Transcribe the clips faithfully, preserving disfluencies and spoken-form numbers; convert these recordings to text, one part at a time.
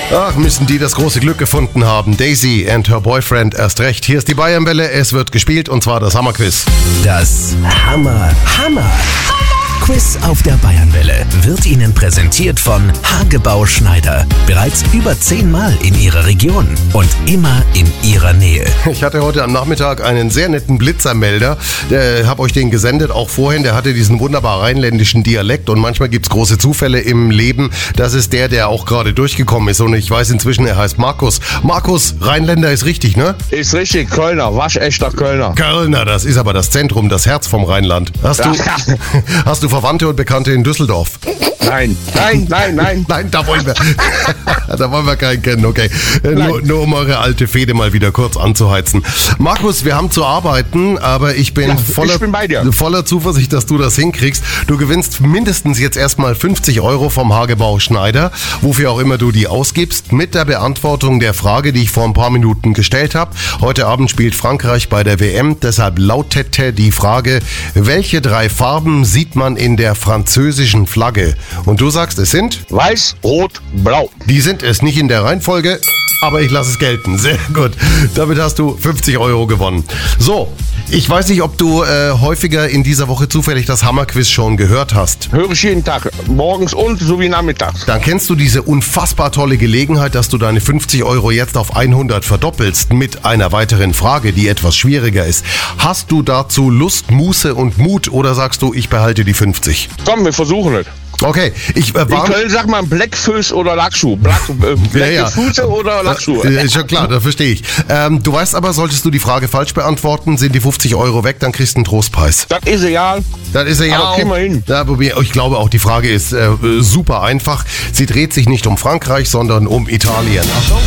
Ach, müssen die das große Glück gefunden haben. Daisy and her boyfriend erst recht. Hier ist die Bayernwelle, es wird gespielt und zwar das Hammerquiz. Das Hammer, Hammer. Quiz auf der Bayernwelle wird Ihnen präsentiert von Hagebau Schneider. Bereits über zehnmal in Ihrer Region und immer in Ihrer Nähe. Ich hatte heute am Nachmittag einen sehr netten Blitzermelder. Ich habe euch den gesendet, auch vorhin. Der hatte diesen wunderbar rheinländischen Dialekt und manchmal gibt es große Zufälle im Leben. Das ist der, der auch gerade durchgekommen ist und ich weiß inzwischen, er heißt Markus. Markus, Rheinländer ist richtig, ne? Ist richtig, Kölner, waschechter Kölner. Kölner, das ist aber das Zentrum, das Herz vom Rheinland. Hast du, hast du Verwandte und Bekannte in Düsseldorf? Nein, nein, nein, nein. Nein, da wollen wir, da wollen wir keinen kennen, okay. Nur, nur um eure alte Fehde mal wieder kurz anzuheizen. Markus, wir haben zu arbeiten, aber ich bin, Ja, voller, ich bin bei dir. voller Zuversicht, dass du das hinkriegst. Du gewinnst mindestens jetzt erstmal fünfzig Euro vom Hagebau Schneider, wofür auch immer du die ausgibst, mit der Beantwortung der Frage, die ich vor ein paar Minuten gestellt habe. Heute Abend spielt Frankreich bei der W M, deshalb lautete die Frage, welche drei Farben sieht man in der französischen Flagge? Und du sagst, es sind? Weiß, Rot, Blau. Die sind es nicht in der Reihenfolge, aber ich lasse es gelten. Sehr gut. Damit hast du fünfzig Euro gewonnen. So, ich weiß nicht, ob du äh, häufiger in dieser Woche zufällig das Hammerquiz schon gehört hast. Höre ich jeden Tag, morgens und sowie nachmittags. Dann kennst du diese unfassbar tolle Gelegenheit, dass du deine fünfzig Euro jetzt auf hundert verdoppelst mit einer weiteren Frage, die etwas schwieriger ist. Hast du dazu Lust, Muße und Mut oder sagst du, ich behalte die fünfzig? Komm, wir versuchen es. Okay, ich äh, In war... Köln sagt man Blackfuß oder Lackschuh. Black, äh, Black ja. Füße oder Lackschuh. Äh, Ist schon klar, das verstehe ich. Ähm, du weißt aber, solltest du die Frage falsch beantworten, sind die fünfzig Euro weg, dann kriegst du einen Trostpreis. Das ist egal. Das ist ja Aber auch. kriegen wir hin. Ja, probier- ich glaube auch, die Frage ist äh, super einfach. Sie dreht sich nicht um Frankreich, sondern um Italien. Achtung.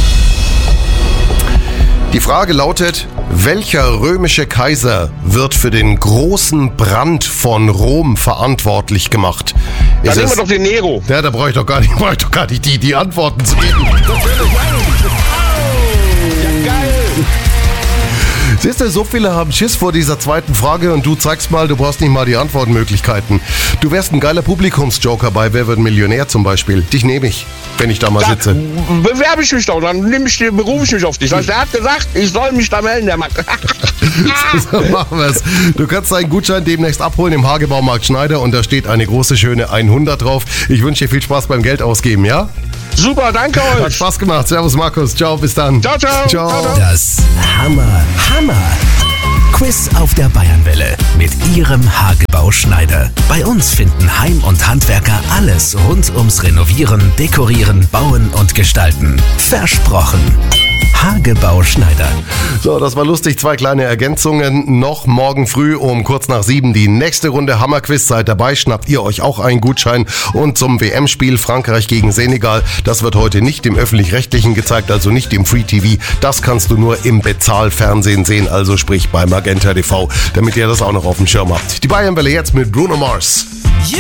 Die Frage lautet, welcher römische Kaiser wird für den großen Brand von Rom verantwortlich gemacht? Dann Ist nehmen wir es- doch den Nero. Ja, da brauche ich doch gar nicht, brauche ich doch gar nicht die, die Antworten zu geben. Siehst du, so viele haben Schiss vor dieser zweiten Frage und du zeigst mal, du brauchst nicht mal die Antwortmöglichkeiten. Du wärst ein geiler Publikumsjoker bei Wer wird Millionär zum Beispiel. Dich nehme ich, wenn ich da mal Da sitze. bewerbe ich mich doch, dann nehm ich, die- berufe ich mich auf dich. Er hat gesagt, ich soll mich da melden, der Mann. So machen wir's. Du kannst deinen Gutschein demnächst abholen im Hagebaumarkt Schneider und da steht eine große, schöne hundert drauf. Ich wünsche dir viel Spaß beim Geld ausgeben, ja? Super, danke Hat euch. Spaß gemacht. Servus Markus. Ciao, bis dann. Ciao, ciao. Ciao. Ciao, ciao. Das Hammer, Hammer. Quiz auf der Bayernwelle mit Ihrem Hagebau Schneider. Bei uns finden Heim- und Handwerker alles rund ums Renovieren, Dekorieren, Bauen und Gestalten. Versprochen. Hagebau Schneider. So, das war lustig. Zwei kleine Ergänzungen. Noch morgen früh um kurz nach sieben die nächste Runde Hammerquiz. Seid dabei, schnappt ihr euch auch einen Gutschein. Und zum W M-Spiel Frankreich gegen Senegal. Das wird heute nicht im Öffentlich-Rechtlichen gezeigt, also nicht im Free T V. Das kannst du nur im Bezahlfernsehen sehen, also sprich bei Magenta T V, damit ihr das auch noch auf dem Schirm habt. Die Bayernwelle jetzt mit Bruno Mars.